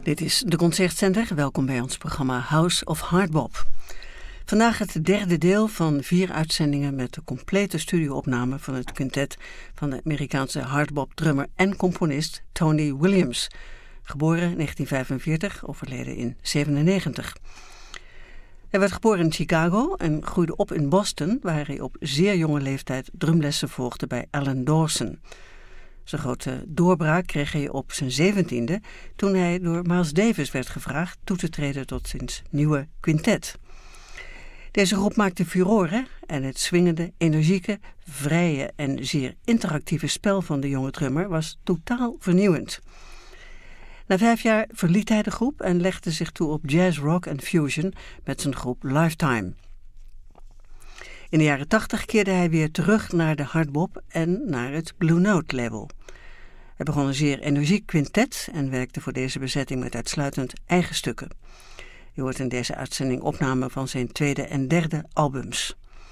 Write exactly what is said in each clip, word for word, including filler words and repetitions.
Dit is de Concertzender. Welkom bij ons programma House of Hardbop. Vandaag het derde deel van vier uitzendingen met de complete studioopname van het quintet van de Amerikaanse hardbop-drummer en componist Tony Williams. Geboren in negentien vijfenveertig, overleden in zevenennegentig. Hij werd geboren in Chicago en groeide op in Boston, waar hij op zeer jonge leeftijd drumlessen volgde bij Alan Dawson. Zijn grote doorbraak kreeg hij op zijn zeventiende, toen hij door Miles Davis werd gevraagd toe te treden tot zijn nieuwe quintet. Deze groep maakte furoren en het swingende, energieke, vrije en zeer interactieve spel van de jonge drummer was totaal vernieuwend. Na vijf jaar verliet hij de groep en legde zich toe op jazz, rock en fusion met zijn groep Lifetime. In de jaren tachtig keerde hij weer terug naar de hardbop en naar het Blue Note label. Hij begon een zeer energiek quintet en werkte voor deze bezetting met uitsluitend eigen stukken. Je hoort in deze uitzending opnamen van zijn tweede en derde albums.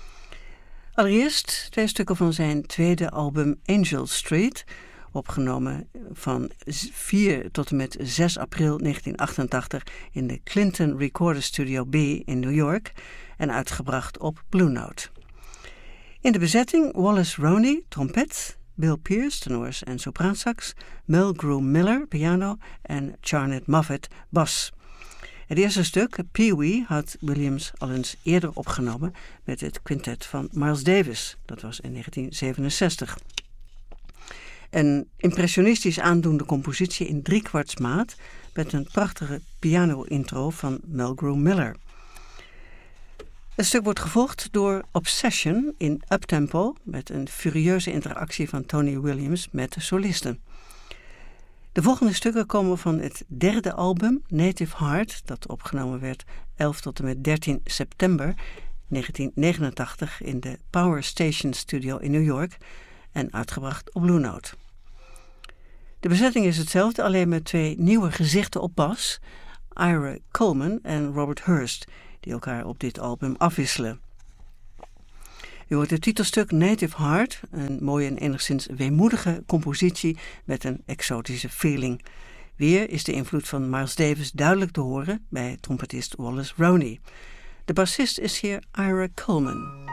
Allereerst twee stukken van zijn tweede album Angel Street, opgenomen van vier tot en met zes april negentien achtentachtig in de Clinton Recorder Studio B in New York en uitgebracht op Blue Note. In de bezetting Wallace Roney, trompet, Bill Pierce, tenors en sopraansax, Mulgrew Miller, piano en Charnet Moffett, bas. Het eerste stuk, Pee-wee, had Williams al eens eerder opgenomen met het quintet van Miles Davis. Dat was in negentien zevenenzestig. Een impressionistisch aandoende compositie in driekwartsmaat met een prachtige piano-intro van Mulgrew Miller. Het stuk wordt gevolgd door Obsession in uptempo met een furieuze interactie van Tony Williams met de solisten. De volgende stukken komen van het derde album Native Heart, dat opgenomen werd elf tot en met dertien september negentien negenentachtig in de Power Station Studio in New York en uitgebracht op Blue Note. De bezetting is hetzelfde, alleen met twee nieuwe gezichten op bas, Ira Coleman en Robert Hurst, die elkaar op dit album afwisselen. U hoort het titelstuk Native Heart, een mooie en enigszins weemoedige compositie met een exotische feeling. Weer is de invloed van Miles Davis duidelijk te horen bij trompetist Wallace Roney. De bassist is hier Ira Coleman.